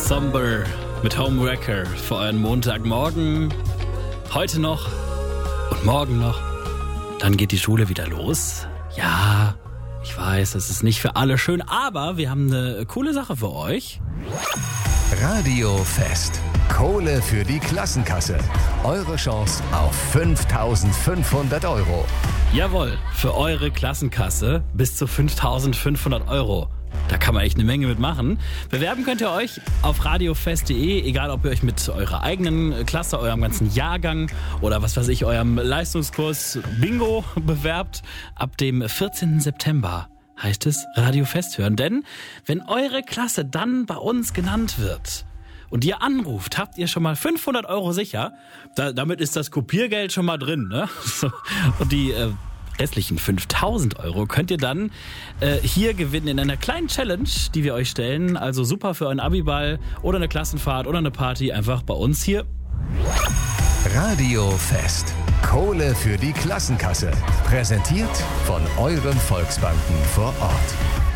Somber mit Homewrecker für euren Montagmorgen. Heute noch und morgen noch. Dann geht die Schule wieder los. Ja, ich weiß, es ist nicht für alle schön, aber wir haben eine coole Sache für euch. Radiofest. Kohle für die Klassenkasse. Eure Chance auf 5.500 Euro. Jawohl, für eure Klassenkasse bis zu 5.500 Euro. Da kann man echt eine Menge mitmachen. Bewerben könnt ihr euch auf radiofest.de, egal ob ihr euch mit eurer eigenen Klasse, eurem ganzen Jahrgang oder was weiß ich, eurem Leistungskurs Bingo bewerbt. Ab dem 14. September heißt es Radiofest hören. Denn wenn eure Klasse dann bei uns genannt wird und ihr anruft, habt ihr schon mal 500 Euro sicher. Damit ist das Kopiergeld schon mal drin, ne? Und die restlichen 5.000 Euro könnt ihr dann hier gewinnen in einer kleinen Challenge, die wir euch stellen. Also super für einen Abiball oder eine Klassenfahrt oder eine Party. Einfach bei uns hier. Radiofest. Kohle für die Klassenkasse. Präsentiert von euren Volksbanken vor Ort.